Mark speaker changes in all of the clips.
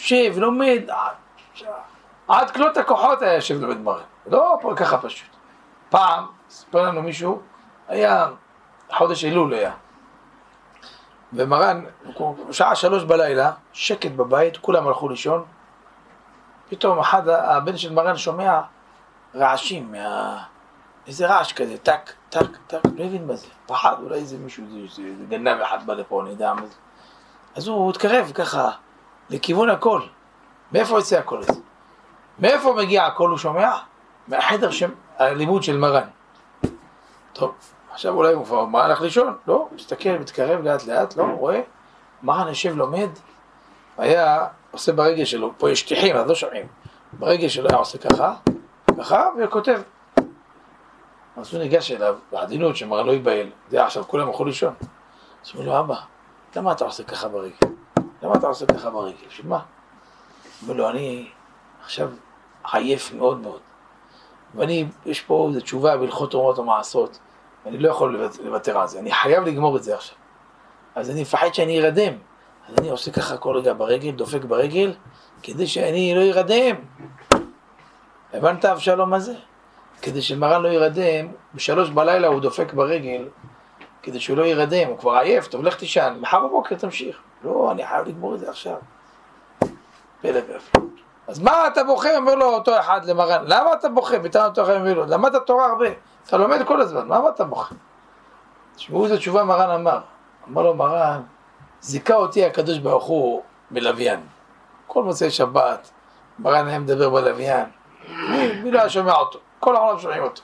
Speaker 1: יושב, לומד, עד כלות הכוחות היה יושב לומד מרן. לא ככה פשוט. פעם, ספר לנו מישהו, היה חודש אלול היה. ומרן, שעה 3 בלילה, שקט בבית, כולם הלכו לישון. פתאום הבן של מרן שומע רעשים, איזה רעש כזה, טק, טק, טק, לא הבין מה זה. פחד, אולי איזה מישהו, זה גנב אחד בא לפה, אני יודע מה זה. אז הוא התקרב ככה, לכיוון הכל. מאיפה יצא הכל הזה? מאיפה מגיע הכל, הוא שומע? מהחדר הלימוד של מרן. טוב, עכשיו אולי הוא כבר מרן הלך לישון, לא, מסתכל, מתקרב לאט לאט, לא, רואה, מרן יושב לומד, היה עושה ברגל שלו, פה יש שטיחים, אז לא שומעים, ברגל שלו היה עושה ככה, ככה, וכותב. אז הוא ניגש אליו, בעדינות שמרן לא ייבהל, זה עכשיו כולם הלכו לישון. אז הוא אומר לו, אבא, למה אתה עושה ככה ברגל? למה אתה עושה ככה ברגל? בשביל מה? הוא אומר לו, אני עכשיו עייף מאוד מאוד, יש פה איזו תשובה בהלכות תרומות ומעשרות, ואני לא יכול לוותר על זה, אני חייב לגמור את זה עכשיו. אז אני מפחד שאני ארדם, אז אני עושה ככה כל רגע ברגל, דופק ברגל, כדי שאני לא ירדם. הבנת אבשלום מה זה? כדי שמרן לא ירדם, ב3 בלילה הוא דופק ברגל, כדי שהוא לא ירדם, הוא כבר עייף, טוב לך תישן, מחר בבוקר תמשיך. לא, אני חייב לגמור את זה עכשיו. פלא והפלא. אז מה אתה בוכה? אומר לו אותו אחד למרן, למה אתה בוכה? ביטלנו אותו אחד אומר לו, למדת תורה הרבה, אתה לומד כל הזמן, מה אתה בוכה? תשמעו איזו תשובה מרן אמר לו מרן, זיכה אותי הקדוש ברוך הוא בלוויין. כל מוצאי שבת, מרן היה מדבר בלוויין, מי לא היה שומע אותו? כל העולם שומעים אותו.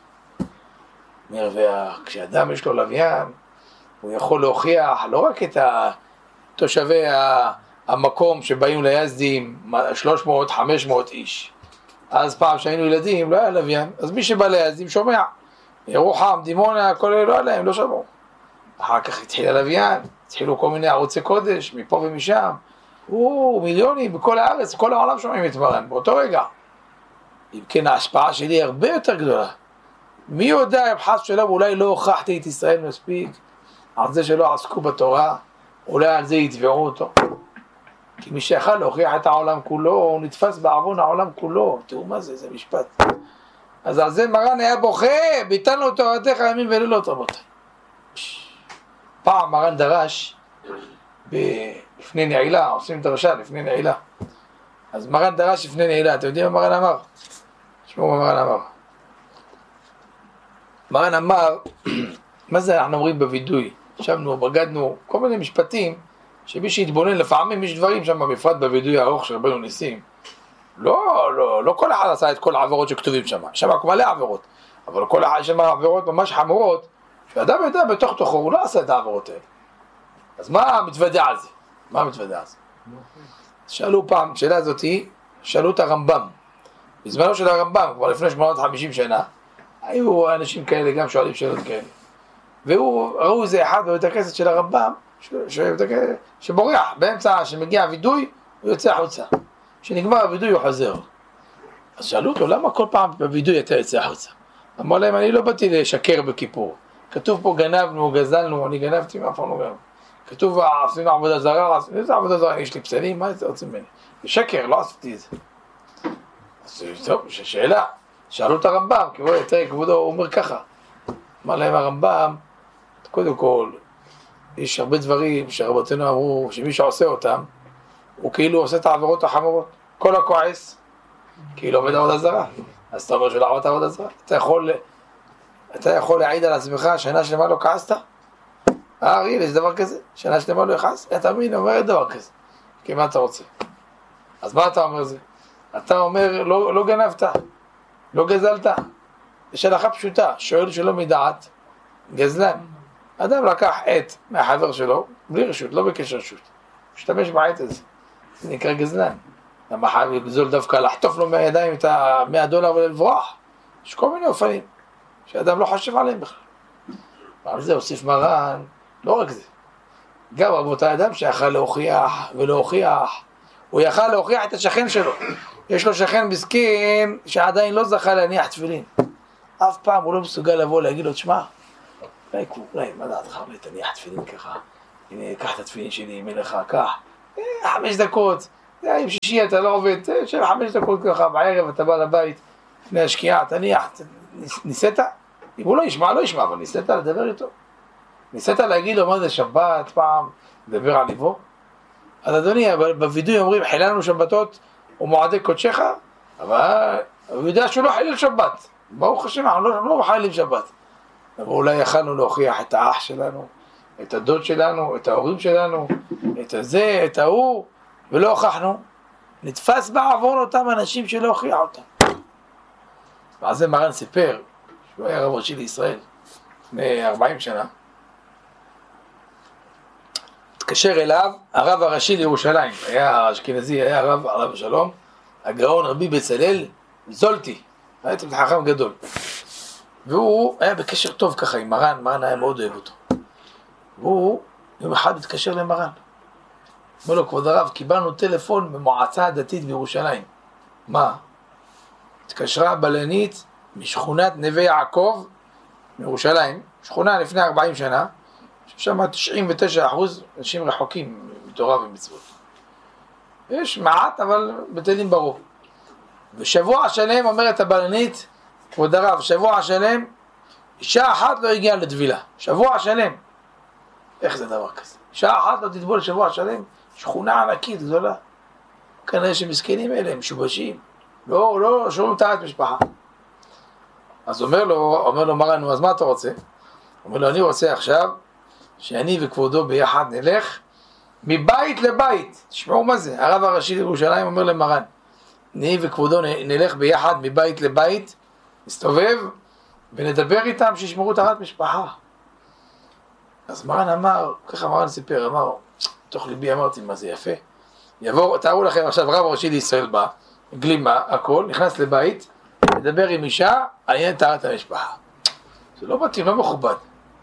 Speaker 1: כשאדם יש לו לוויין, הוא יכול להוכיח לא רק את תושבי המקום שבאים ליזדים, 300-500 איש. אז פעם שהיינו ילדים, לא היה לוויין, אז מי שבא ליזדים שומע. ירוחם, דימונה, כל אלה לא היה להם, לא שמעו. אחר כך התחיל הלוויין, התחילו כל מיני ערוצי קודש, מפה ומשם. מיליונים בכל הארץ, כל העולם שומעים את מרן, באותו רגע. אם כן, ההשפעה שלי היא הרבה יותר גדולה. מי יודע אם חס ושלום, אולי לא הוכחתי את ישראל מספיק, על זה שלא עסקו בתורה, אולי על זה יתבעו אותו. כי מי שיכל להוכיח את העולם כולו, הוא נתפס בעוון העולם כולו. תראו מה זה, זה משפט. אז על זה מרן היה בוכה, ביטלנו תורתך ימים ולילות רבותיי. פעם מרן דרש, לפני נעילה, עושים דרשה לפני נעילה. אז מרן דרש לפני נעילה, אתם יודעים מה מרן אמר? תשמעו מה מרן אמר. מרן אמר, מה זה אנחנו אומרים בווידוי? ישבנו, בגדנו, כל מיני משפטים, שמי שהתבונן לפעמים יש דברים שם, בפרט בווידוי הארוך של רבנו ניסים. לא כל אחד עשה את כל העבירות שכתובים שם, שם מלא עבירות, אבל כל אחד שם עבירות ממש חמורות, שאדם יודע בתוך תוכו, הוא לא עשה את העבירות האלה. אז מה מתוודע על זה? שאלו פעם, שאלה הזאת, שאלו את הרמב"ם. בזמנו של הרמב"ם, כבר לפני 850 שנה, היו אנשים כאלה גם שואלים שאלות כאלה. ראו איזה אחד בבית הכנסת של הרמב"ם, שבורח, באמצע שמגיע הוידוי, הוא יוצא החוצה. כשנגמר הוידוי הוא חוזר. אז שאלו אותו, למה כל פעם בוידוי אתה יוצא החוצה? אמר להם, אני לא באתי לשקר בכיפור. כתוב פה גנבנו, גזלנו, אני גנבתי מאף פעם לא גנב. כתוב, עשינו עבודה זרה, איזה עבודה זרה, יש לי פסלים, מה זה רוצים ממני? בשקר, לא עשיתי את זה. אז טוב, שאלה, שאלו את הרמב"ם, כבודו, הוא אומר ככה. אמר להם הרמב"ם, קודם כל, יש הרבה דברים שרבותינו אמרו, שמי שעושה אותם, הוא כאילו עושה את העבירות החמורות. כל הכועס, כאילו עובד עבודה זרה. אז אתה אומר שלא עבדת עבודה זרה. אתה יכול להעיד על עצמך שנה שלמה לא כעסת? אריאל, יש דבר כזה? שנה שלמה לא יכעס? אתה מבין, אומר את דבר כזה. כי מה אתה רוצה? אז מה אתה אומר זה? אתה אומר, לא גנבת, לא גזלת. יש הלכה פשוטה, שואל שלא מדעת, גזלן. אדם לקח עט מהחבר שלו, בלי רשות, לא בקשר רשות. משתמש בעט הזה. זה נקרא גזלן. למה חייב לגזול דווקא, לחטוף לו מהידיים את $100 ולברוח? יש כל מיני אופנים, שאדם לא חושב עליהם בכלל. ועל זה הוסיף מרן, לא רק זה. גם רבותיי, אדם שיכל להוכיח ולהוכיח, הוא יכל להוכיח את השכן שלו. יש לו שכן מסכן שעדיין לא זכה להניח תפילין. אף פעם הוא לא מסוגל לבוא להגיד לו, תשמע, אולי, מה דעתך, תניח תפילין ככה, הנה, קח את התפילין שלי, מלך, קח, 5 דקות, אם שישי אתה לא עובד, של 5 דקות ככה בערב, אתה בא לבית, לפני השקיעה, תניח, ניסית? אם הוא לא ישמע, לא ישמע, אבל ניסית לדבר איתו. ניסית להגיד לו מה זה שבת, פעם, לדבר על ליבו. אז אדוני, בווידוי אומרים, חיללנו שבתות ומועדי קודשך, אבל הוא יודע שהוא לא חילל שבת. ברוך השם, אנחנו לא מחללים שבת. אבל אולי יכלנו להוכיח את האח שלנו, את הדוד שלנו, את ההורים שלנו, את הזה, את ההוא, ולא הוכחנו. נתפס בעוון אותם אנשים שלא הוכיח אותם. ועל זה מרן סיפר, שהוא היה רב ראשי לישראל, לפני 40 שנה. התקשר אליו הרב הראשי לירושלים, היה אשכנזי, היה הרב עליו השלום, הגאון רבי בצלאל זולטי, היה תלמיד חכם גדול. והוא היה בקשר טוב ככה עם מרן, מרן היה מאוד אוהב אותו. והוא יום אחד התקשר למרן. אומר לו, כבוד הרב, קיבלנו טלפון במועצה הדתית בירושלים. מה? התקשרה בלנית משכונת נווה יעקב בירושלים, שכונה לפני 40 שנה, ששם 99% אנשים רחוקים מתורה ומצוות. יש מעט, אבל בטלים ברוב. ושבוע שלם אומרת הבלנית, כבוד הרב, שבוע שלם, אישה אחת לא הגיעה לטבילה. שבוע שלם. איך זה דבר כזה? אישה אחת לא תטבול שבוע שלם, שכונה ענקית גדולה. כנראה שמסכנים אלה, הם משובשים. לא שומעים טהרת משפחה. אז אומר לו מרן, אז מה אתה רוצה? אומר לו, אני רוצה עכשיו שאני וכבודו ביחד נלך מבית לבית. תשמעו מה זה, הרב הראשי לירושלים אומר למרן, אני וכבודו נלך ביחד מבית לבית, נסתובב ונדבר איתם שישמרו טהרת משפחה. אז מרן אמר, ככה מרן סיפר, אמר, תוך ליבי אמרתי מה זה יפה. יבוא, תארו לכם עכשיו רב הראשי לישראל בא, גלימה, הכל, נכנס לבית, מדבר עם אישה, עניין טהרת המשפחה. זה לא מתאים, לא מכובד.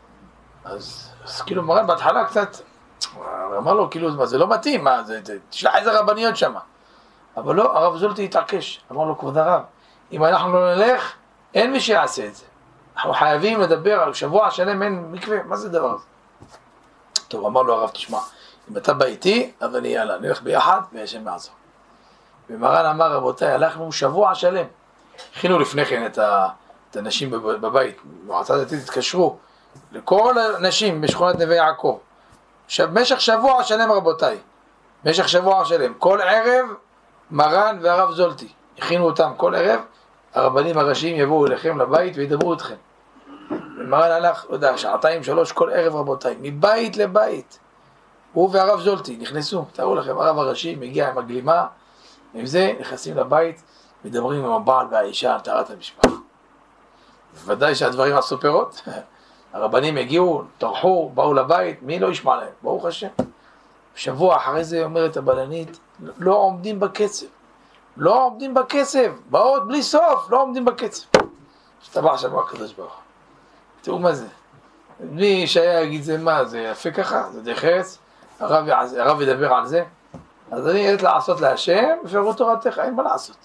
Speaker 1: אז כאילו מרן בהתחלה קצת, אמר לו כאילו, מה, זה לא מתאים, מה, תשלח איזה רבניות שם. אבל לא, הרב זולטי התעקש, אמר לו, כבוד הרב, אם אנחנו לא נלך, אין מי שיעשה את זה. אנחנו חייבים לדבר על שבוע שלם, אין מקווה, מה זה דבר הזה? טוב, אמר לו הרב, תשמע, אם אתה בא איתי, אז אני יאללה, נלך ביחד, והשם יעזור. ומרן אמר, רבותיי, הלכנו שבוע שלם. הכינו לפני כן את האנשים בבית, במועצה דתית התקשרו לכל האנשים בשכונת נווה יעקב. במשך שבוע שלם, רבותיי, במשך שבוע שלם, כל ערב מרן והרב זולטי, הכינו אותם כל ערב, הרבנים הראשיים יבואו אליכם לבית וידברו אתכם. ומרן הלך, לא יודע, 2-3 כל ערב, רבותיי, מבית לבית. הוא והרב זולטי נכנסו, תראו לכם, הרב הראשי מגיע עם הגלימה, עם זה נכנסים לבית, מדברים עם הבעל והאישה על טהרת המשפחה. בוודאי שהדברים עשו פירות. הרבנים הגיעו, טרחו, באו לבית, מי לא ישמע להם? ברוך השם. שבוע אחרי זה אומרת הבלנית, לא עומדים בקצב. לא עומדים בקצב, באות בלי סוף, לא עומדים בקצב. שטבח שבוע הקדוש ברוך הוא. תראו מה זה. בלי שהיה יגיד זה מה, זה יפה ככה, זה דרך ארץ, הרב ידבר על זה. אז אני יודעת לעשות להשם, ופירוט תורתך, אין מה לעשות.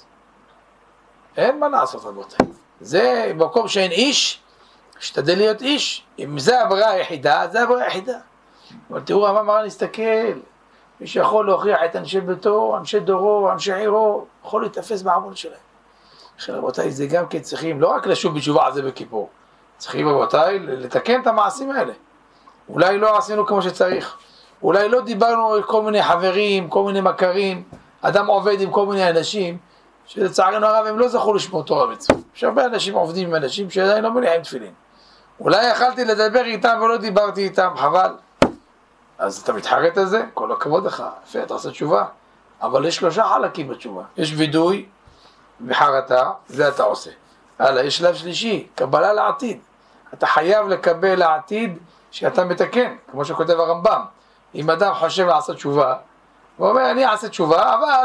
Speaker 1: אין מה לעשות, רבותיי. זה במקום שאין איש, שתדל להיות איש. אם זה הבריאה היחידה, זה הבריאה היחידה. אבל תראו, מה מרן להסתכל, מי שיכול להוכיח את אנשי ביתו, אנשי דורו, אנשי עירו, יכול להתאפס בעוון שלהם. רבותיי, זה גם כן צריכים, לא רק לשוב בתשובה על זה בכיפור, צריכים רבותיי לתקן את המעשים האלה. אולי לא עשינו כמו שצריך, אולי לא דיברנו עם כל מיני חברים, כל מיני מכרים, אדם עובד עם כל מיני אנשים, שלצערנו הרב הם לא זכו לשמור תורה ומצוות. יש הרבה אנשים עובדים עם אנשים שעדיין לא מניחים תפילין. אולי יכלתי לדבר איתם ולא דיברתי איתם, חבל. אז אתה מתחרט על זה? כל הכבוד לך, יפה, אתה עושה תשובה. אבל יש 3 חלקים בתשובה. יש וידוי וחרטה, זה אתה עושה. הלאה, יש שלב שלישי, קבלה לעתיד. אתה חייב לקבל לעתיד שאתה מתקן, כמו שכותב הרמב"ם. אם אדם חושב לעשות תשובה, הוא אומר, אני אעשה תשובה, אבל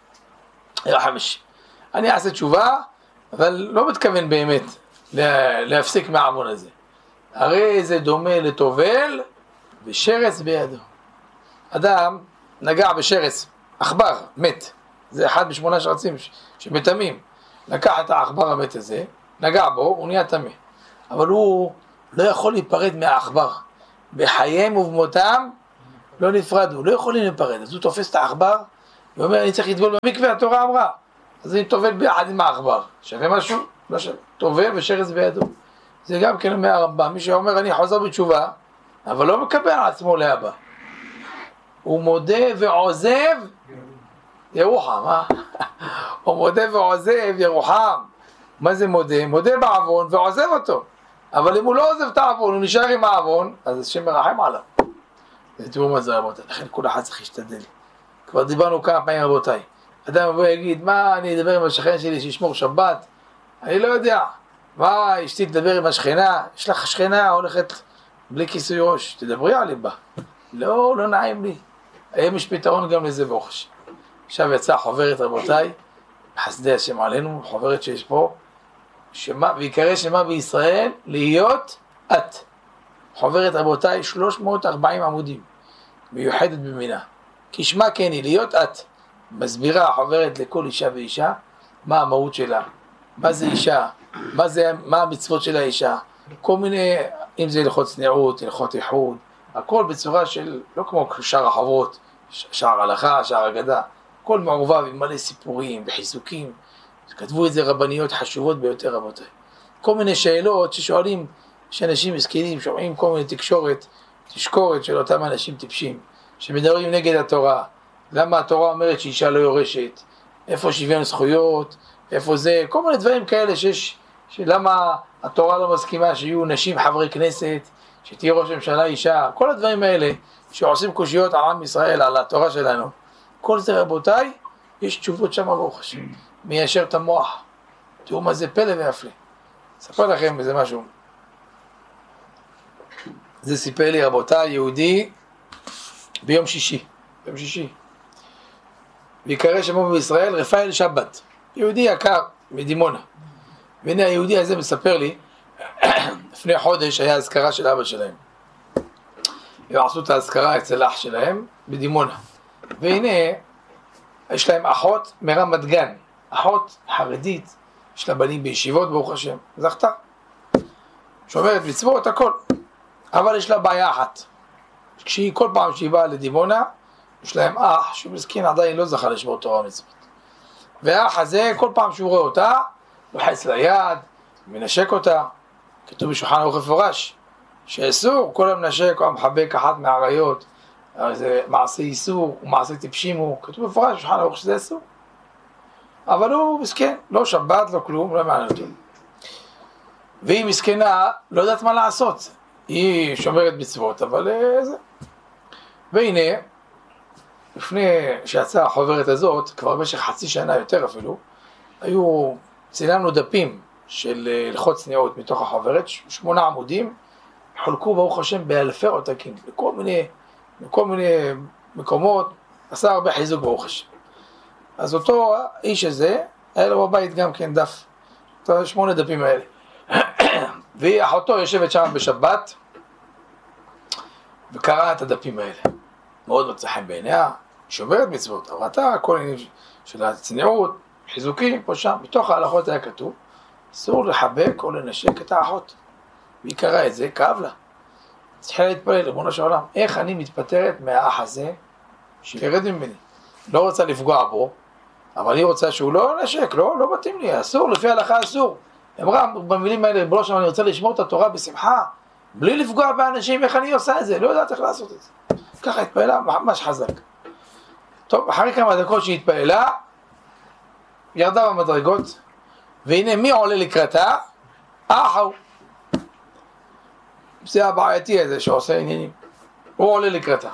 Speaker 1: אני אעשה תשובה, אבל לא מתכוון באמת להפסיק מהעוון הזה. הרי זה דומה לטובל ושרץ בידו. אדם נגע בשרץ, עכבר, מת. זה אחד מ8 שרצים שמתמים. לקח את העכבר המת הזה, נגע בו, הוא נהיה תמה. אבל הוא לא יכול להיפרד מהעכבר. בחייהם ובמותם לא נפרדו, לא יכולים להיפרד. אז הוא תופס את העכבר ואומר, אני צריך לטבול במקווה, התורה אמרה. אז אני טובל ביחד עם העכבר. שווה משהו? לא שווה. טובל ושרץ בידו. זה גם כן אומר הרמב"ם. מי שאומר, אני חוזר בתשובה, אבל לא מקבל על עצמו לאבא. הוא מודה ועוזב ירוחם, הוא מודה ועוזב ירוחם. מה זה מודה? מודה בעוון ועוזב אותו. אבל אם הוא לא עוזב את העוון, הוא נשאר עם העוון, אז השם מרחם עליו. תראו מה זה רבותיי, לכן כל אחד צריך להשתדל. כבר דיברנו כמה פעמים רבותיי. אדם יבוא ויגיד, מה אני אדבר עם השכן שלי שישמור שבת? אני לא יודע. מה אשתי תדבר עם השכנה? יש לך שכנה הולכת בלי כיסוי ראש, תדברי על ליבה. לא, לא נעים לי. היום יש פתרון גם לזה ברוך השם. עכשיו יצאה חוברת רבותיי, חסדי השם עלינו, חוברת שיש פה, ויקרא שמה בישראל להיות את. חוברת רבותיי 340 עמודים, מיוחדת במינה. כשמה כן היא, להיות את. מסבירה החוברת לכל אישה ואישה, מה המהות שלה, מה זה אישה, מה המצוות של האישה, כל מיני, אם זה הלכות צניעות, הלכות איחוד, הכל בצורה של, לא כמו שאר החוברות, שער הלכה, שער אגדה, הכל מעורבב עם מלא סיפורים וחיזוקים, כתבו את זה רבניות חשובות ביותר רבותיי. כל מיני שאלות ששואלים, שאנשים מסכנים, שומעים כל מיני תשקורת של אותם אנשים טיפשים, שמדברים נגד התורה, למה התורה אומרת שאישה לא יורשת, איפה שוויון זכויות, איפה זה, כל מיני דברים כאלה שלמה התורה לא מסכימה שיהיו נשים חברי כנסת, שתהיה ראש ממשלה אישה, כל הדברים האלה שעושים קושיות על עם ישראל, על התורה שלנו. כל זה רבותיי, יש תשובות שם ברוך השם, מיישר את המוח. תראו מה זה פלא והפלא. אספר לכם איזה משהו. זה סיפר לי רבותיי, יהודי, ביום שישי. ויקרא שמו בישראל רפאל שבת. יהודי יקר מדימונה. והנה היהודי הזה מספר לי, לפני חודש היה הזכרה של אבא שלהם. הם עשו את ההזכרה אצל אח שלהם בדימונה. והנה, יש להם אחות מרמת גן, אחות חרדית, יש לה בנים בישיבות ברוך השם, זכתה. שומרת מצוות הכל. אבל יש לה בעיה אחת. כל פעם שהיא באה לדימונה, יש להם אח שהוא מסכין עדיין לא זכה לשמור תורה ומצוות. והאח הזה, כל פעם שהוא רואה אותה, לוחץ ליד, מנשק אותה. כתוב בשולחן ערוך מפורש, שאסור כל המנשק או המחבק אחת מהעריות, זה מעשה איסור ומעשה טיפשים הוא, כתוב מפורש בשולחן ערוך שזה אסור. אבל הוא מסכן, לא שבת, לא כלום, לא מעניין אותו. והיא מסכנה, לא יודעת מה לעשות. היא שומרת מצוות, אבל זה. והנה, לפני שיצאה החוברת הזאת, כבר במשך חצי שנה יותר אפילו, צילמנו דפים של הלכות צניעות מתוך החוברת, 8 עמודים, חולקו ברוך השם באלפי עותקים, לכל מיני מקומות, עשה הרבה חיזוק ברוך השם. אז אותו האיש הזה, היה לו בבית גם כן דף, 8 דפים האלה. והיא אחותו יושבת שם בשבת, וקראה את הדפים האלה. מאוד מצא חן בעיניה, שומרת מצוות, ראתה כל עניין של הצניעות, חיזוקים פה שם, בתוך ההלכות היה כתוב, אסור לחבק או לנשק את האחות. והיא קראה את זה, כאב לה. צריכה להתפלל, ריבונו של עולם, איך אני מתפטרת מהאח הזה, שירד ממני. לא רוצה לפגוע בו, אבל היא רוצה שהוא לא נשק, לא מתאים לי, אסור, לפי ההלכה אסור. אמרה במילים האלה, ריבונו של עולם, אני רוצה לשמור את התורה בשמחה, בלי לפגוע באנשים, איך אני עושה את זה? לא יודעת איך לעשות את זה. ככה התפעלה, ממש חזק. טוב, אחרי כמה דקות שהיא התפעלה, ירדה במדרגות, והנה מי עולה לקראתה? אחו. זה הבעייתי הזה שעושה עניינים. הוא עולה לקראתה.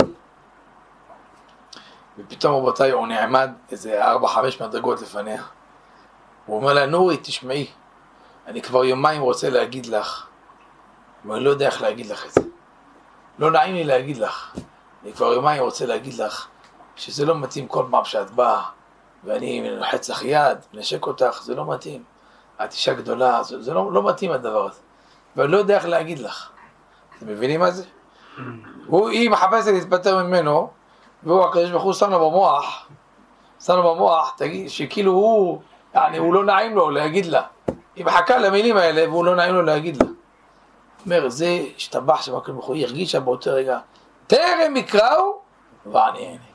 Speaker 1: ופתאום רבותיי הוא נעמד איזה 4-5 מדרגות לפניה. הוא אומר לה, נורית, תשמעי, אני כבר יומיים רוצה להגיד לך, אבל אני לא יודע איך להגיד לך את זה. לא נעים לי להגיד לך. אני כבר יומיים רוצה להגיד לך, שזה לא מתאים כל פעם שאת באה, ואני מלוחץ לך יד, מנשק אותך, זה לא מתאים. את אישה גדולה, זה לא מתאים הדבר הזה. ואני לא יודע איך להגיד לך. אתם מבינים מה זה? היא מחפשת להתפטר ממנו, והוא הקדוש ברוך הוא שם לו במוח, תגיד, שכאילו הוא לא נעים לו להגיד לה. היא מחכה למילים האלה, והוא לא נעים לו להגיד לה. אומר, זה השתבח שבקדוש ברוך הוא, היא הרגישה באותו רגע, טרם יקראו, ואני.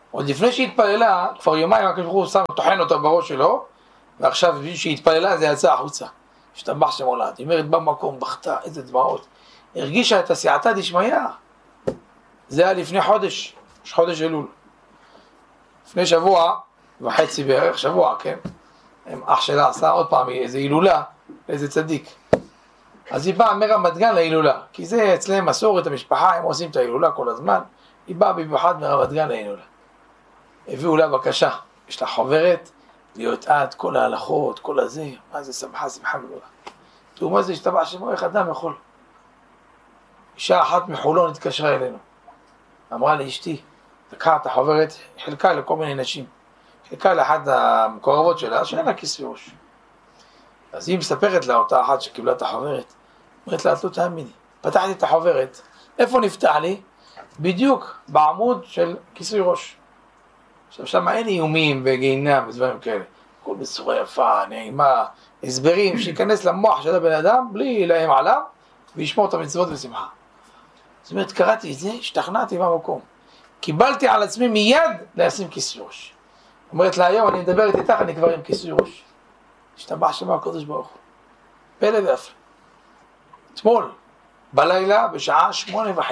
Speaker 1: עוד לפני שהתפללה, כבר יומיים הקדוש ברוך הוא שם, טוחן אותה בראש שלו, ועכשיו שהתפללה זה יצא החוצה. השתבח שם עולד. היא אומרת במקום, בכתה, איזה דמעות. הרגישה את הסייעתא דשמיא. זה היה לפני חודש, חודש אלול. לפני שבוע וחצי בערך, שבוע, כן? אח שלה עשה עוד פעם איזה הילולה, איזה צדיק. אז היא באה מרמת גן להילולה, כי זה אצלם מסורת המשפחה, הם עושים את ההילולה כל הזמן. היא באה במיוחד מרמת גן להילולה. הביאו לה בקשה, יש לה חוברת, להיות עד כל ההלכות, כל הזה, מה זה שמחה גדולה. תראו מה זה השתבח שמו, איך אדם יכול. אישה אחת מחולון התקשרה אלינו, אמרה לאשתי, לקחה את החוברת, חלקה לכל מיני נשים, חלקה לאחת המקורבות שלה, שאין לה כיסוי ראש. אז היא מספרת לה, אותה אחת שקיבלה את החוברת, אומרת לה, את לא תאמיני, פתחתי את החוברת, איפה נפתח לי? בדיוק בעמוד של כיסוי ראש. עכשיו שם אין איומים וגיהינום ודברים כאלה, הכל בצורה יפה, נעימה, הסברים, שיכנס למוח של הבן אדם, בלי לאיים עליו, וישמור את המצוות בשמחה. זאת אומרת, קראתי את זה, השתכנעתי במקום. קיבלתי על עצמי מיד לשים כיסוי ראש. אומרת לה, היום אני מדברת איתך, אני כבר עם כיסוי ראש. השתבח שמו הקדוש ברוך הוא. פלא ואפלה. אתמול, בלילה, בשעה 8:30.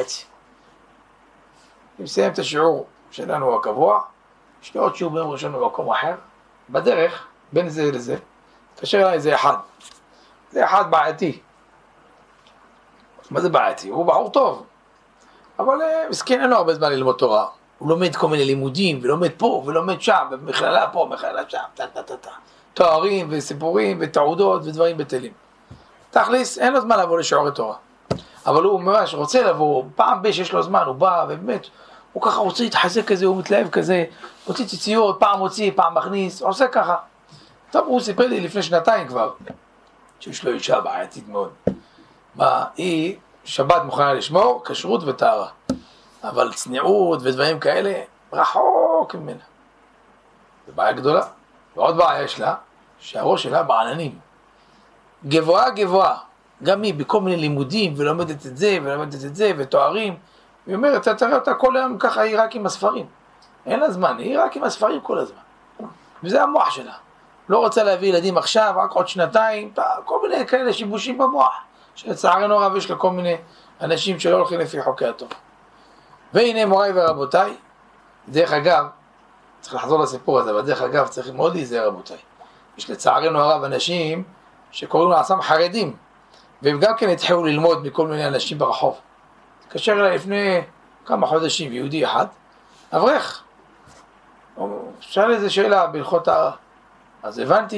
Speaker 1: אני מסיים את השיעור שלנו הקבוע, יש לי עוד שיעור ביום ראשון במקום אחר, בדרך, בין זה לזה, קשר אליי זה אחד. זה אחד בעייתי. מה זה בעייתי? הוא בחור טוב. אבל מסכן אין לו הרבה זמן ללמוד תורה. הוא לומד כל מיני לימודים, ולומד פה, ולומד שם, במכללה פה, מכללה שם, תוארים וסיפורים ותעודות ודברים בטלים. תכלס, אין לו זמן לבוא לשיעורי תורה. אבל הוא ממש רוצה לבוא, פעם שיש לו זמן, הוא בא, ובאמת, הוא ככה רוצה להתחזק כזה, הוא מתלהב כזה, מוציא ציציות, פעם מוציא, פעם מכניס, עושה ככה. טוב, הוא סיפר לי לפני שנתיים כבר, שיש לו אישה בעייתית מאוד. מה, היא שבת מוכנה לשמור, כשרות וטהרה. אבל צניעות ודברים כאלה, רחוק ממנה. זו בעיה גדולה. ועוד בעיה יש לה, שהראש שלה בעננים. גבוהה גבוהה. גם היא בכל מיני לימודים, ולומדת את זה, ולומדת את זה, ותוארים. היא אומרת, אתה תראה אותה כל היום ככה, היא רק עם הספרים. אין לה זמן, היא רק עם הספרים כל הזמן. וזה המוח שלה. לא רוצה להביא ילדים עכשיו, רק עוד שנתיים, כל מיני כאלה שיבושים במוח. שלצערנו הרב יש לכל מיני אנשים שלא הולכים לפי חוקי הטוב. והנה מוריי ורבותיי, דרך אגב, צריך לחזור לסיפור הזה, אבל דרך אגב צריך מאוד להיזהר רבותיי. יש לצערנו הרב אנשים שקוראים לעצמם חרדים, והם גם כן התחילו ללמוד מכל מיני אנשים ברחוב. התקשר אליי לפני כמה חודשים, יהודי אחד, אברך. הוא שאל איזה שאלה בהלכות טהרה. אז הבנתי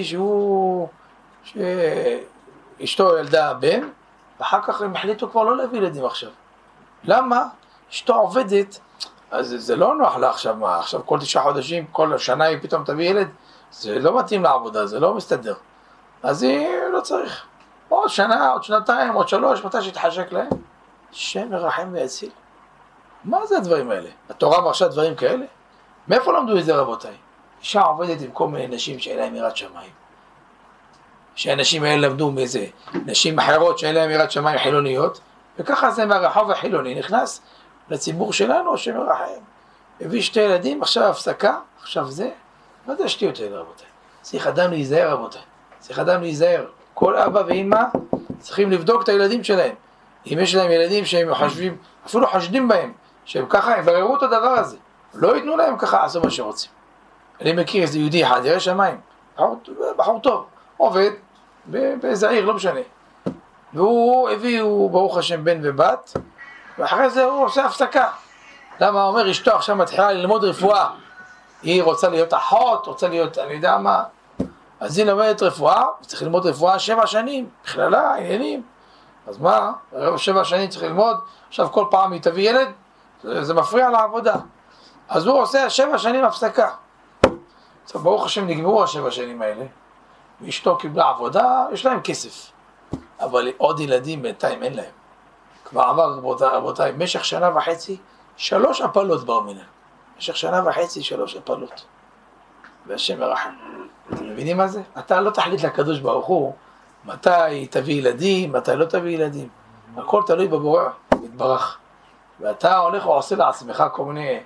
Speaker 1: שאשתו ילדה בן, ואחר כך הם החליטו כבר לא להביא ילדים עכשיו. למה? אשתו עובדת, אז זה לא נוח לה עכשיו, מה? עכשיו כל 9 חודשים, כל שנה היא פתאום תביא ילד, זה לא מתאים לעבודה, זה לא מסתדר. אז היא לא צריך. עוד שנה, עוד שנתיים, עוד 3, מתי שיתחשק להם? שם מרחם ויציל. מה זה הדברים האלה? התורה מרשה דברים כאלה? מאיפה למדו את זה רבותיי? אישה עובדת עם כל מיני נשים שאין להם יראת שמיים. שהנשים האלה למדו מאיזה נשים אחרות שאין להם יראת שמיים חילוניות, וככה זה מהרחוב החילוני נכנס לציבור שלנו שמרחם. הביא 2 ילדים, עכשיו הפסקה, עכשיו זה. מה זה השטויות האלה רבותיי? צריך אדם להיזהר רבותיי. צריך אדם להיזהר. כל אבא ואמא צריכים לבדוק את הילדים שלהם. אם יש להם ילדים שהם חושבים, אפילו חושדים בהם, שהם ככה יבררו את הדבר הזה. לא ייתנו להם ככה לעשות מה שרוצים. אני מכיר איזה יהודי אחד, ירא שמיים, בחור טוב, עובד באיזה עיר, לא משנה. והוא הביא, ברוך השם, בן ובת, ואחרי זה הוא עושה הפסקה. למה? הוא אומר, אשתו עכשיו מתחילה ללמוד רפואה. היא רוצה להיות אחות, רוצה להיות, אני יודע מה. אז היא לומדת רפואה, צריך ללמוד רפואה 7 שנים, בכללה, עניינים. אז מה? 7 שנים צריך ללמוד, עכשיו כל פעם היא תביא ילד, זה מפריע לעבודה. אז הוא עושה 7 שנים הפסקה. עכשיו, ברוך השם נגמרו 7 שנים האלה, ואשתו קיבלה עבודה, יש להם כסף. אבל עוד ילדים בינתיים אין להם. כבר עבר רבותיי, במשך 1.5 שנה, 3 הפלות בר מינן. במשך 1.5 שנה, 3 הפלות. והשם מרחם. אתם מבינים מה זה? אתה לא תחליט לקדוש ברוך הוא, מתי תביא ילדים, מתי לא תביא ילדים. הכל תלוי בבורא, מתברך. ואתה הולך ועושה לעצמך כל מיני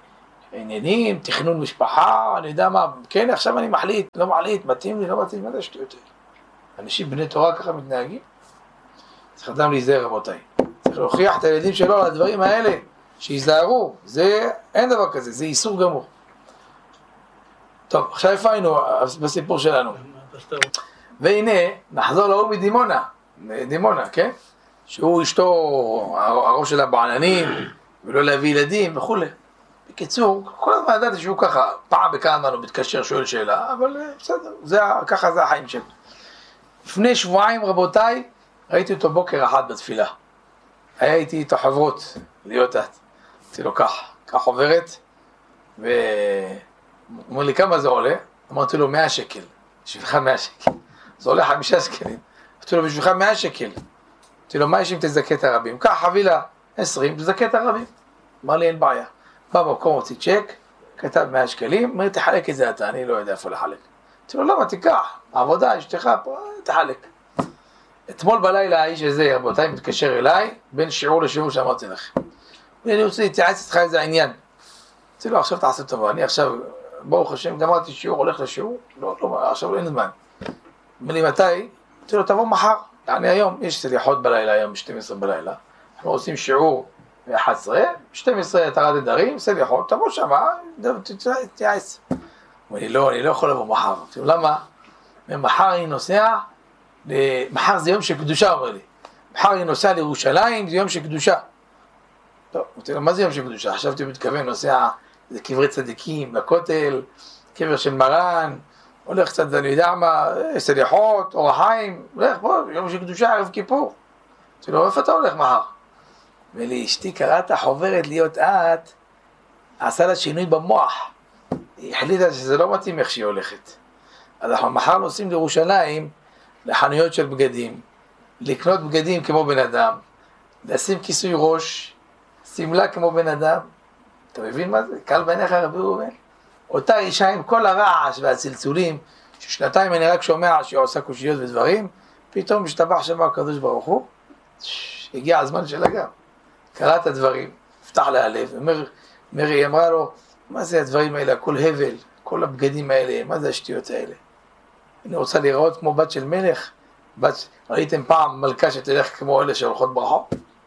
Speaker 1: עניינים, תכנון משפחה, אני יודע מה, כן, עכשיו אני מחליט, לא מחליט, מתאים לי, לא מתאים, מה זה שטויות? אנשים בני תורה ככה מתנהגים? צריך אדם להיזהר, רבותיי. צריך להוכיח את הילדים שלו על הדברים האלה, שיזהרו, זה, אין דבר כזה, זה איסור גמור. טוב, עכשיו איפה היינו בסיפור שלנו? והנה, נחזור להוא מדימונה, כן? שהוא אשתו, הראש שלה בעננים, ולא להביא ילדים וכו'. בקיצור, כל הזמן ידעתי שהוא ככה, פעם בכמה זמן הוא מתקשר, שואל שאלה, אבל בסדר, ככה זה החיים שלו. לפני שבועיים, רבותיי, ראיתי אותו בוקר אחד בתפילה. היה איתי איתו חברות, להיות את. אמרתי לו, קח חוברת, ואומר לי, כמה זה עולה? אמרתי לו, 100 שקל. בשבילך 100 שקל. זה עולה 5 שקלים. אמרתי לו, בשבילך 100 שקל. אמרתי לו, מה יש אם תזכה את הרבים? קח חבילה 20, תזכה את הרבים. אמר לי, אין בעיה. בא במקום, הוציא צ'ק, כתב 100 שקלים, אומר, תחלק את זה אתה, אני לא יודע איפה לחלק. אמרתי לו, למה, תיקח, העבודה, אשתך פה, תחלק. אתמול בלילה האיש הזה, רבותיי, מתקשר אליי, בין שיעור לשיעור שאמרתי לכם. אני רוצה להתייעץ איתך איזה עניין. אמרתי לו, עכשיו תעשה טובה, אני עכשיו, ברוך השם, גמרתי שיעור, הולך לשיעור, לא, עכשיו אין זמן. אומר לי, מתי? אמרתי לו, תבוא מחר. אני היום, יש סליחות בלילה, היום 12 בלילה. אנחנו עושים שיעור ב-11, 12 תרת נדרים, סליחות, תבוא שמה, תתייעץ. אומר לי, לא, אני לא יכול לבוא מחר. אמרתי לו, למה? מחר אני נוסע, מחר זה יום של קדושה, אומר לי. מחר אני נוסע לירושלים, זה יום של קדושה. טוב, אמרתי לו, מה זה יום של קדושה? חשבתי מתכוון, נוסע לקברי צדיקים, לכותל, קבר של מרן, הולך קצת, אני יודע מה, סליחות, אור החיים, הולך פה, יום של קדושה, ערב כיפור. אמרתי לו, איפה אתה הולך מחר? אומר לי, אשתי קראת חוברת להיות את, עשה לה שינוי במוח. היא החליטה שזה לא מתאים איך שהיא הולכת. אז אנחנו מחר נוסעים לירושלים, לחנויות של בגדים, לקנות בגדים כמו בן אדם, לשים כיסוי ראש, סמלה כמו בן אדם. אתה מבין מה זה? קל בעיניך רבי ראובן? אותה אישה עם כל הרעש והצלצולים, ששנתיים אני רק שומע שהיא עושה קושיות ודברים, פתאום משתבח שם הקדוש ברוך הוא, הגיע הזמן שלה גם. קרא את הדברים, פתח לה הלב, היא אמרה לו, מה זה הדברים האלה, הכל הבל, כל הבגדים האלה, מה זה השטויות האלה? אני רוצה להיראות כמו בת של מלך, ראיתם פעם מלכה שתלך כמו אלה שהולכות ברחוב?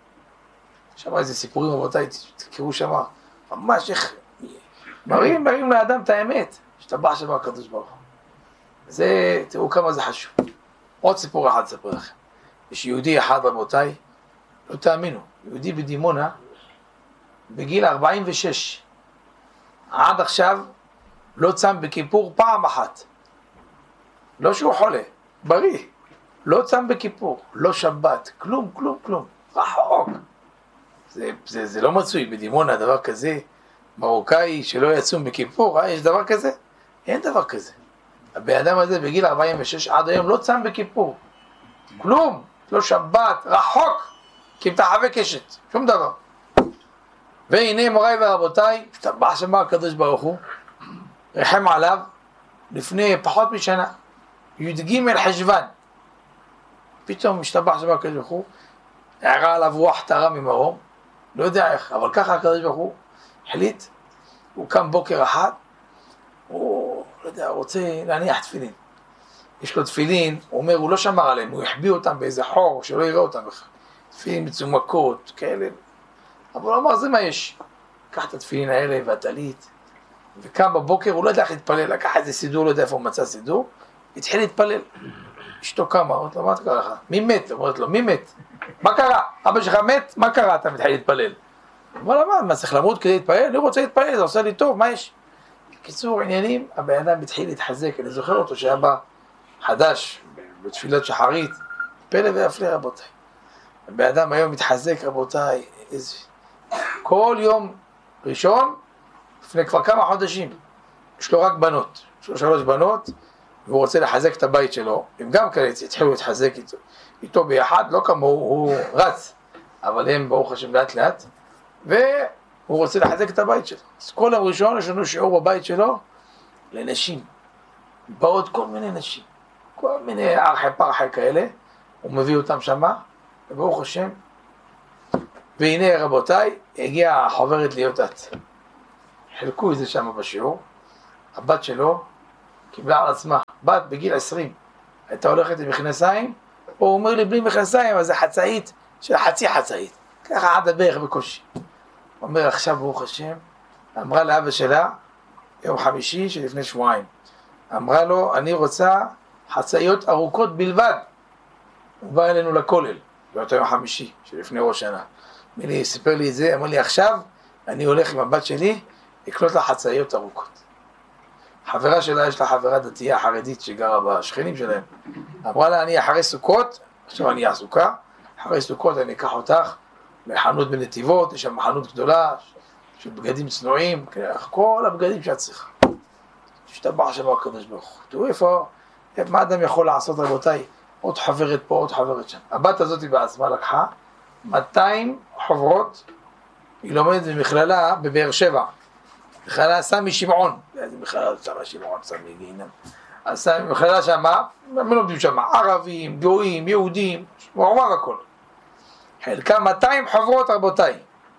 Speaker 1: שמע איזה סיפורים רבותיי, תקראו שמה, ממש איך, מראים לאדם את האמת, שתבח שמה הקדוש ברוך הוא. זה, תראו כמה זה חשוב. עוד סיפור אחד אספר לכם. יש יהודי אחד רבותיי, לא תאמינו, יהודי בדימונה, בגיל 46, עד עכשיו לא צם בכיפור פעם אחת. לא שהוא חולה, בריא, לא צם בכיפור, לא שבת, כלום, רחוק. זה לא מצוי בדימונה, דבר כזה, מרוקאי שלא יצום בכיפור, יש דבר כזה? אין דבר כזה. הבן אדם הזה בגיל 46 עד היום לא צם בכיפור, כלום, לא שבת, רחוק, כמתחווה קשת, שום דבר. והנה מוריי ורבותיי, השתבח שמה הקדוש ברוך הוא, רחם עליו, לפני פחות משנה, י"ג חשוון, פתאום השתבח שמה הקדוש ברוך הוא, הערה עליו רוח טהרה ממרום, לא יודע איך, אבל ככה הקדוש ברוך הוא החליט, הוא קם בוקר אחד, הוא לא יודע, רוצה להניח תפילין. יש לו תפילין, הוא אומר, הוא לא שמר עליהם, הוא החביא אותם באיזה חור, שלא יראה אותם בכלל. תפילין מצומקות, כאלה. אבל הוא אמר, זה מה יש. לקח את התפילין האלה והטלית, וקם בבוקר, הוא לא יודע איך להתפלל, לקח איזה סידור, לא יודע איפה הוא מצא סידור, התחיל להתפלל. אשתו קמה, אומרת לו, מה קרה לך? מי מת? אומרת לו, מי מת? מה קרה? אבא שלך מת? מה קרה? אתה מתחיל להתפלל. הוא אמר, מה, צריך למות כדי להתפלל? אני רוצה להתפלל, זה עושה לי טוב, מה יש? בקיצור עניינים, הבן אדם התחיל להתחזק, אני זוכר אותו שהיה בא חדש, בתפילת שחרית, פלא והפלא רבותיי. הבן אדם היום מתחזק רבותיי, כל יום ראשון, לפני כבר כמה חודשים, יש לו רק בנות, יש לו 3 בנות, והוא רוצה לחזק את הבית שלו, הם גם כאלה התחילו להתחזק איתו ביחד, לא כמו הוא רץ, אבל הם ברוך השם לאט לאט, והוא רוצה לחזק את הבית שלו. אז כל יום ראשון יש לנו שיעור בבית שלו לנשים, באות כל מיני נשים, כל מיני ארחי פרחי כאלה, הוא מביא אותם שמה, וברוך השם, והנה רבותיי, הגיעה החוברת להיות את. חילקו את זה שם בשיעור, הבת שלו קיבלה על עצמה, בת בגיל 20, הייתה הולכת עם מכנסיים, הוא אומר לי בלי מכנסיים, אז זה חצאית של חצי חצאית, ככה עד הברך בקושי. הוא אומר עכשיו ברוך השם, אמרה לאבא שלה, יום חמישי שלפני שבועיים, אמרה לו אני רוצה חצאיות ארוכות בלבד. הוא בא אלינו לכולל, באותו יום חמישי שלפני ראש שנה. מילי סיפר לי את זה, אמר לי עכשיו אני הולך עם הבת שלי לקלוט לה חצאיות ארוכות. חברה שלה, יש לה חברה דתייה חרדית שגרה בשכנים שלהם, אמרה לה אני אחרי סוכות, עכשיו אני עסוקה, אחרי סוכות אני אקח אותך לחנות בנתיבות, יש שם חנות גדולה של בגדים צנועים, כל הבגדים שאת צריכה. תשתבח שם הקדוש ברוך הוא. תראו איפה, מה אדם יכול לעשות רבותיי? עוד חברת פה, עוד חברת שם. הבת הזאת בעצמה לקחה 200 חוברות, היא לומדת במכללה בבאר שבע. מכללה סמי שמעון. איזה מכללה סמי שמעון, סמי גינם. אז מכללה שמה, מה לומדים שמה? ערבים, גויים, יהודים, מעורר הכל. חלקה 200 חוברות רבותיי.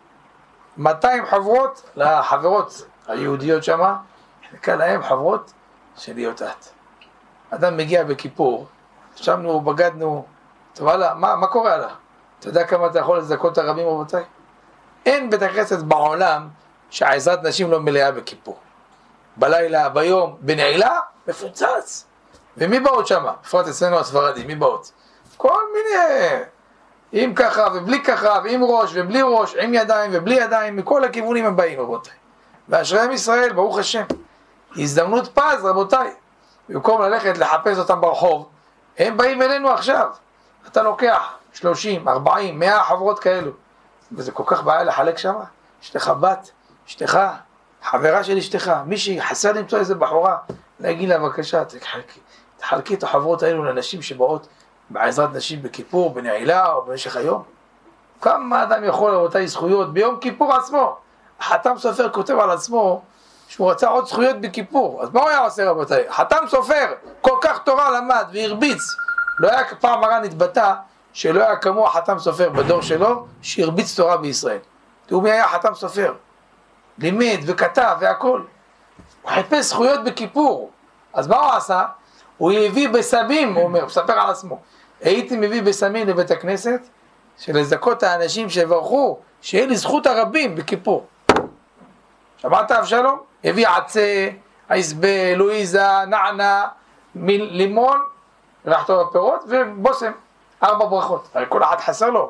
Speaker 1: 200 חוברות לחברות היהודיות שמה, חלקה להם חוברות של להיות את. אדם מגיע בכיפור, ישבנו, בגדנו, טוב הלאה, מה קורה לה? אתה יודע כמה אתה יכול לזכות את הרבים רבותיי? אין בית הכנסת בעולם שהעזרת נשים לא מלאה בכיפור. בלילה, ביום, בנעילה, מפוצץ. ומי באות שמה? בפרט אצלנו הספרדים, מי באות? כל מיני, עם ככה ובלי ככה, ועם ראש ובלי ראש, עם ידיים ובלי ידיים, מכל הכיוונים הם באים רבותיי. ואשרי עם ישראל, ברוך השם. הזדמנות פז רבותיי. במקום ללכת לחפש אותם ברחוב, הם באים אלינו עכשיו. אתה לוקח 30, 40, 100 חברות כאלו. וזה כל כך בעיה לחלק שם. אשתך בת, אשתך, חברה של אשתך, מישהי חסר למצוא איזה בחורה, להגיד לה בבקשה, תחלקי את החברות האלו לנשים שבאות בעזרת נשים בכיפור, בנעילה או במשך היום. כמה אדם יכול לראות זכויות ביום כיפור עצמו? החתם סופר כותב על עצמו שהוא רצה עוד זכויות בכיפור. אז מה הוא היה עושה רבותיי? חתם סופר כל כך תורה למד והרביץ. לא היה פעם מרן התבטא שלא היה כמוה חתם סופר בדור שלו שהרביץ תורה בישראל. תראו מי היה חתם סופר. לימד וכתב והכל. הוא חיפש זכויות בכיפור. אז מה הוא עשה? הוא הביא בסמים, הוא אומר, הוא מספר על עצמו. הייתי מביא בסמים לבית הכנסת שלזכות האנשים שברכו שיהיה לי זכות הרבים בכיפור. שמעת אבשלום? הביא עצה, עזבה, לואיזה, נענה, לימון, רחתו בפירות ובוסם, 4 ברכות. הרי כל אחד חסר לו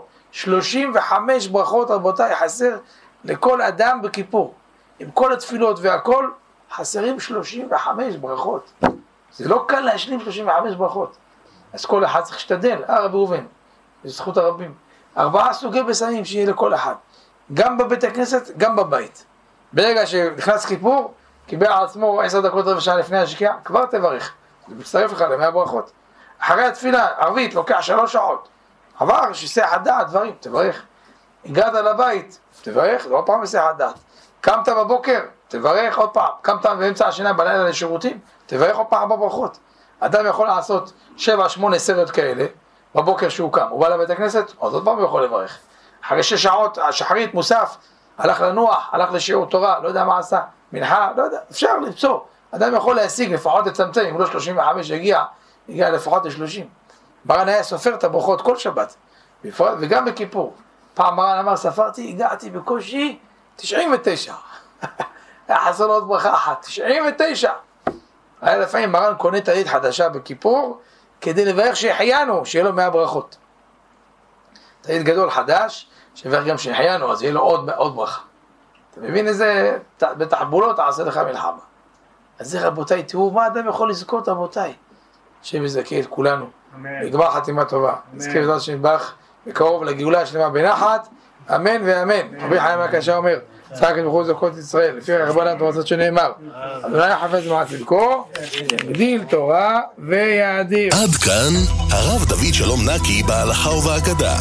Speaker 1: 35 ברכות רבותיי, חסר לכל אדם בכיפור. עם כל התפילות והכל, חסרים 35 ברכות. זה לא קל להשלים 35 ברכות. אז כל אחד צריך להשתדל, רבי ראובן, בזכות הרבים. 4 סוגי בסמים שיהיה לכל אחד. גם בבית הכנסת, גם בבית. ברגע שנכנס כיפור, קיבל על עצמו 10 דקות רבע שעה לפני השקיעה, כבר תברך. זה מצטרף לך ל100 ברכות. אחרי התפילה, ערבית, לוקח 3 שעות. עבר, שיסח הדעת, דברים, תברך. הגעת לבית, תברך, עוד פעם שיסח הדעת. קמת בבוקר, תברך עוד פעם. קמת באמצע השינה בלילה לשירותים, תברך עוד פעם 4 ברכות. אדם יכול לעשות 7-8 סריות כאלה, בבוקר שהוא קם. הוא בא לבית הכנסת, עוד פעם הוא יכול לברך. אחרי 6 שעות, השחרית, מוסף, הלך לנוח, הלך לשיעור תורה, לא יודע מה עשה, מנחה, לא יודע, אפשר למצוא. אדם יכול להשיג, לפחות לצמצם, אם לא 35 הגיע לפחות ל-30. מרן היה סופר את הברכות כל שבת, וגם בכיפור. פעם מרן אמר, ספרתי, הגעתי בקושי 99. היה חסר עוד ברכה אחת, 99. היה לפעמים מרן קונה תענית חדשה בכיפור, כדי לברך שהחיינו, שיהיה לו 100 ברכות. תענית גדול חדש, שברך גם שהחיינו, אז יהיה לו עוד ברכה. אתה מבין איזה, בתחבולות תעשה לך מלחמה. אז זה רבותיי, תראו מה אדם יכול לזכות רבותיי. שמזכה את כולנו. לגמר חתימה טובה. נזכיר את השם בך, בקרוב לגאולה השלמה בנחת. אמן ואמן. רבי חיים הקשה אומר, צחק את בחור זכות ישראל, לפי רבנן תורצות שנאמר. אדוני חפץ מעט צדקו, יגדיל תורה ויאדיר.
Speaker 2: עד כאן הרב דוד שלום נקי בהלכה ובהגדה.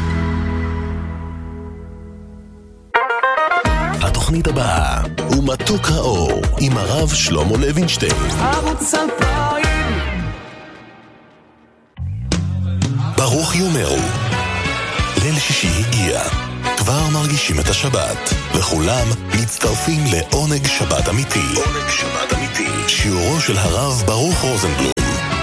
Speaker 2: התוכנית הבאה הוא מתוק האור עם הרב שלמה לוינשטיין. ערוץ 2000 ברוך יאמרו ליל שישי הגיע, כבר מרגישים את השבת, וכולם מצטרפים לעונג שבת אמיתי. עונג שבת אמיתי. שיעורו של הרב ברוך רוזנבלום,